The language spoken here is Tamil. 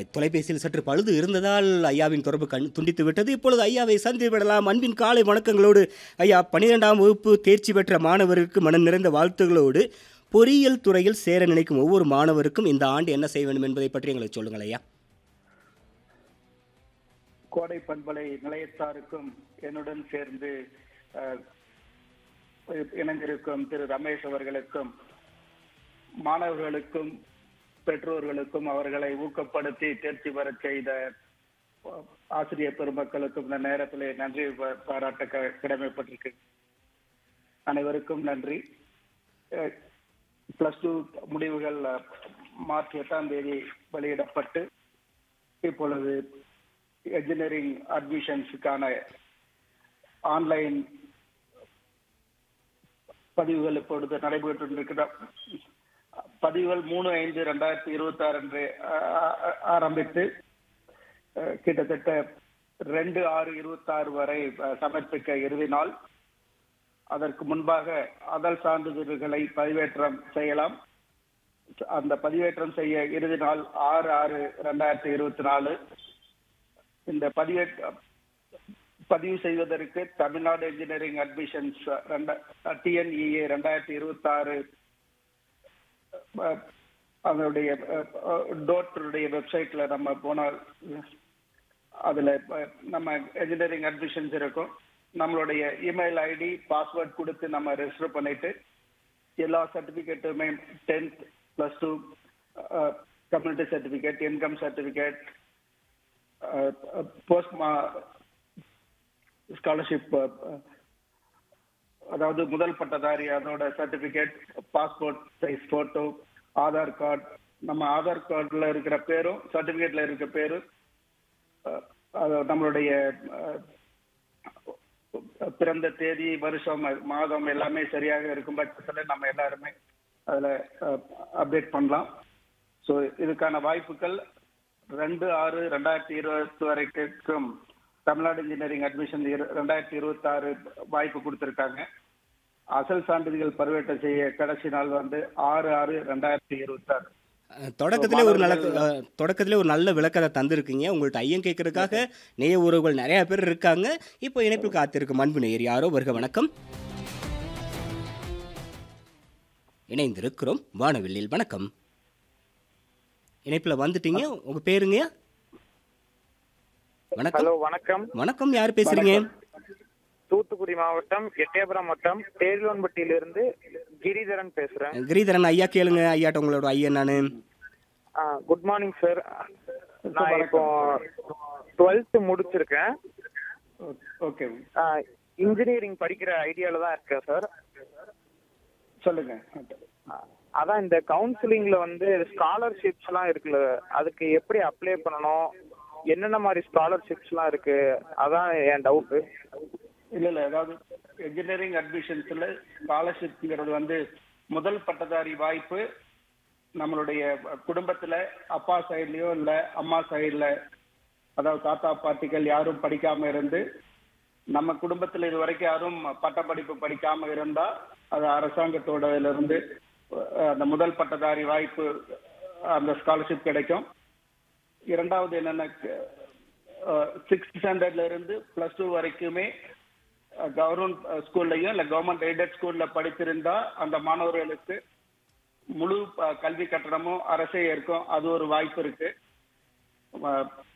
தொலைபேசியில் சற்று பழுது இருந்ததால் ஐயாவின் தொடர்பு துண்டித்து விட்டது. இப்பொழுது ஐயாவை சந்திவிடலாம். அன்பின் காலை வணக்கங்களோடு ஐயா, 12ஆம் வகுப்பு தேர்ச்சி பெற்ற மாணவருக்கு மனம் நிறைந்த வாழ்த்துகளோடு, பொறியியல் துறையில் சேர நினைக்கும் ஒவ்வொரு மாணவருக்கும் இந்த ஆண்டு என்ன செய்ய வேண்டும் என்பதை பற்றி எங்களுக்கு சொல்லுங்கள் ஐயா. கோடை பண்பலை நிலையத்தாருக்கும் என்னுடன் சேர்ந்து இணைந்திருக்கும் திரு ரமேஷ் அவர்களுக்கும், மாணவர்களுக்கும் பெற்றோர்களுக்கும் அவர்களை ஊக்கப்படுத்தி தேர்ச்சி பெற செய்த ஆசிரியர் பெருமக்களுக்கும் இந்த நேரத்திலே நன்றி பாராட்ட கடமைப்பட்டிருக்கு. அனைவருக்கும் நன்றி. +2 முடிவுகள் மார்ச் 8ஆம் தேதி வெளியிடப்பட்டு இப்பொழுது என்ஜினியரிங் அட்மிஷன்ஸுக்கான ஆன்லைன் பதிவுகள் இப்பொழுது நடைபெற்று இருக்கிற பதிவுகள் 3/5/2026 அன்று ஆரம்பித்து கிட்டத்தட்ட 2/6/26 வரை சமர்ப்பிக்க இறுதி நாள். அதற்கு முன்பாக அடல் சான்றிதழ்களை பதிவேற்றம் செய்யலாம். அந்த பதிவேற்றம் செய்ய இறுதி நாள் 6/6/2024. இந்த பதிவு செய்வதற்கு தமிழ்நாடு என்ஜினியரிங் அட்மிஷன்ஸ் TNEA 2026 அதனுடைய டோட்டருடைய வெப்சைட்ல நம்ம போனால் அதுல நம்ம என்ஜினியரிங் அட்மிஷன்ஸ் இருக்கும். நம்மளுடைய இமெயில் ஐடி பாஸ்வேர்ட் கொடுத்து நம்ம ரெஜிஸ்டர் பண்ணிட்டு எல்லா சர்டிபிகேட்டுமே 10th +2 community certificate, income certificate, post scholarship, அதாவது முதல் பட்டதாரி அதோட certificate, passport size photo, Aadhaar card, நம்ம ஆதார் கார்டுல இருக்கிற பேரும் சர்டிபிகேட்ல இருக்கிற பேரும் நம்மளுடைய பிறந்த தேதி, வருஷம், மாதம் எல்லாமே சரியாக இருக்கும் பட்சத்தில் நம்ம எல்லாருமே அதுல அப்டேட் பண்ணலாம். ஸோ இதுக்கான வாய்ப்புகள் 2/6/2020 வரைக்கும் தமிழ்நாடு இன்ஜினியரிங் அட்மிஷன் 2026 வாய்ப்பு கொடுத்திருக்காங்க. அசல் சான்றிதழ்கள் பதிவேற்றம் செய்ய கடைசி நாள் 6/6/2026. தொடக்கத்திலே ஒரு நல்ல விளக்கத்தை தந்திருக்கீங்க. உங்கள்ட்ட ஐயம் கேட்கறதுக்காக நேய உறவுகள் நிறைய பேர் இருக்காங்க. இப்போ இணைப்பில் காத்திருக்கும் அன்பு நேயர் யாரோ வருக. வணக்கம், இணைந்திருக்கிறோம் வானவில்லில். வணக்கம், இணைப்பில் வந்துட்டீங்க. உங்க பேருங்க? வணக்கம். வணக்கம். வணக்கம், யார் பேசுறீங்க? தூத்துக்குடி மாவட்டம் எட்டயபுரம் வட்டம் தேர்லோன்பட்டியிலிருந்து கிரிதரன் பேசுறேன். கிரிதரன் ஐயா, கேளுங்க ஐயாட்ட உங்களோட ஐயன் நானு. Good morning sir. நான் இப்போ 12th முடிச்சிருக்கேன். ஓகே. இன்ஜினியரிங் படிக்கிற ஐடியால தான் இருக்கேன் சார். சொல்லுங்க. அதான் இந்த கவுன்சிலிங்ல ஸ்காலர்ஷிப்ஸ் எல்லாம் இருக்குல்ல, அதுக்கு எப்படி அப்ளை பண்ணணும், என்னென்ன மாதிரி ஸ்காலர்ஷிப்ஸ் எல்லாம் இருக்கு, அதான் என் டவுட். இல்ல, அதாவது என்ஜினியரிங் அட்மிஷன்ஸ்ல ஸ்காலர்ஷிப்ங்கிறது முதல் பட்டதாரி வாய்ப்பு. நம்மளுடைய குடும்பத்துல அப்பா சைட்லயோ இல்ல அம்மா சைட்ல, அதாவது தாத்தா பாட்டிகள் யாரும் படிக்காம இருந்து, நம்ம குடும்பத்துல இது வரைக்கும் யாரும் பட்டப்படிப்பு படிக்காம இருந்தா அது அரசாங்கத்தோட இருந்து அந்த முதல் பட்டதாரி வாய்ப்பு, அந்த ஸ்காலர்ஷிப் கிடைக்கும். இரண்டாவது என்னன்னா, 6th ஸ்டாண்டர்ட்ல இருந்து +2 வரைக்குமே கவர்மெண்ட் ஸ்கூல்லையும் இல்ல கவர்மெண்ட் எய்டட் ஸ்கூல்ல படித்திருந்தா அந்த மாணவர்களுக்கு முழு கல்வி கட்டணமும் அரசே ஏற்கும். அது ஒரு வாய்ப்பு இருக்கு.